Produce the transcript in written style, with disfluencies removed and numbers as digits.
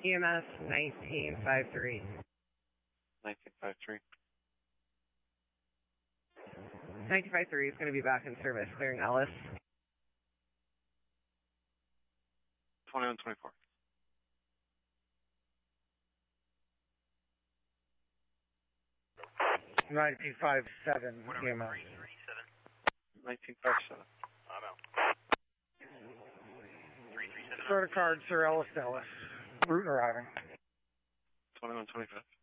EMS 1953. 1953. 1953 is going to be back in service, clearing Ellis. 2124. 1957 EMS. 1957. I'm out. Start a card, Sir Ellis Dallas. Route arriving. 2125.